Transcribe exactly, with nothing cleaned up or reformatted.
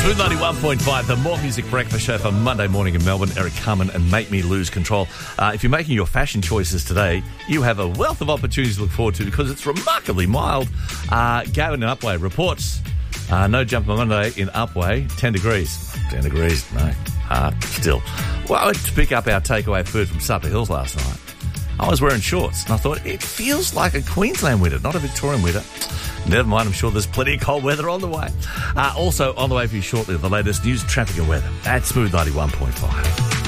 Smooth ninety-one point five, the More Music Breakfast Show for Monday morning in Melbourne. Eric Carmen and Make Me Lose Control. Uh, if you're making your fashion choices today, you have a wealth of opportunities to look forward to because it's remarkably mild. Uh, Gavin in Upway reports uh, no jump on Monday in Upway, ten degrees. ten degrees, no, hard still. Well, I went to pick up our takeaway food from Supper Hills last night. I was wearing shorts and I thought, it feels like a Queensland winter, not a Victorian winter. Never mind, I'm sure there's plenty of cold weather on the way. Uh, also on the way for you shortly, the latest news, traffic and weather at Smooth ninety-one point five.